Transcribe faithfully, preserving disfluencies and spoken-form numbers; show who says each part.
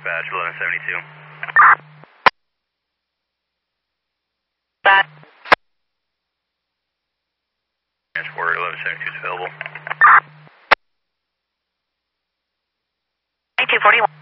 Speaker 1: dispatch, eleven seventy-two.
Speaker 2: That.
Speaker 1: Transport, eleven seventy-two is available.
Speaker 2: two forty-one.